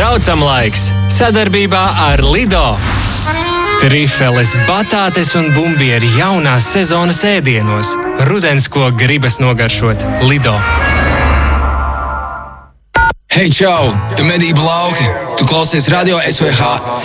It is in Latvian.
Braucam laiks sadarbībā ar Lido. Trifeles, batātes un bumbieri jaunās sezonas ēdienos. Rudens, ko gribas nogaršot. Lido. Hei, čau! Tu medību lauki! Tu klausies radio SVH